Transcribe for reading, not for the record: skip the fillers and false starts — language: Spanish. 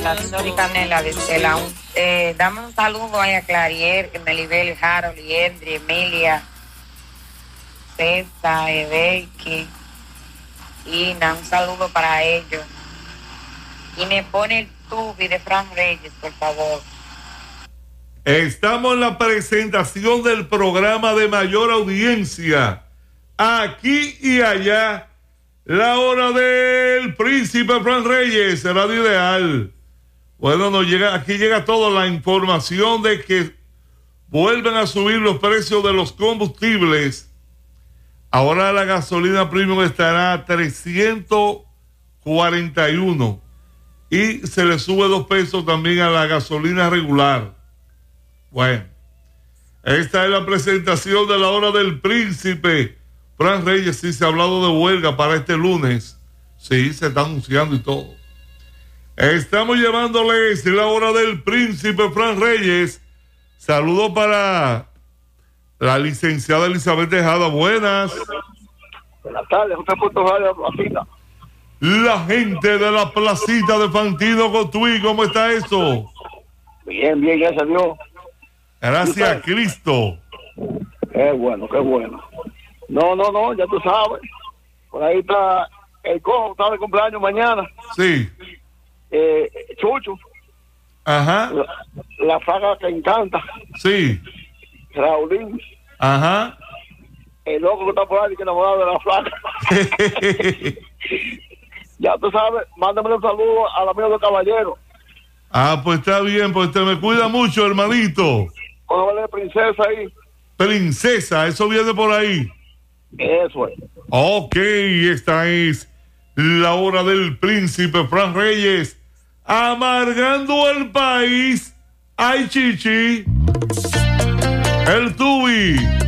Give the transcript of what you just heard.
Dori Canela de Estela. Dame un saludo ahí a Clarier, Melibel, Harold, Endri, Emilia, César, Becky, Ina, un saludo para ellos. Y me pone el tubi de Fran Reyes, por favor. Estamos en la presentación del programa de mayor audiencia, aquí y allá, la hora del Príncipe Fran Reyes, Radio Ideal. Bueno, aquí llega toda la información de que vuelven a subir los precios de los combustibles. Ahora la gasolina premium estará a 341 y se le sube 2 pesos también a la gasolina regular. Bueno, esta es la presentación de la hora del Príncipe Fran Reyes. Sí, se ha hablado de huelga para este lunes. Sí, se está anunciando y todo. Estamos llevándoles la hora del Príncipe Fran Reyes. Saludos para la licenciada Elizabeth Tejada. Buenas. Buenas tardes, usted puesto a la placita. La gente de la placita de Fantino Cotuí, ¿cómo está eso? Bien, bien, gracias a Dios. Gracias a Cristo. Qué bueno, qué bueno. No, ya tú sabes. Por ahí está el cojo, está de cumpleaños mañana. Sí. Chucho. Ajá. La saga que encanta. Sí. Raulín. Ajá. El loco que está por ahí que enamorado de la flaca. Ya tú sabes, mándame un saludo al amigo del caballero. Ah, pues está bien, pues te me cuida mucho, hermanito. Póngale princesa ahí. Princesa, eso viene por ahí. Eso es. Ok, esta es la hora del Príncipe Fran Reyes, amargando el país. Ay, chichi. El tubi.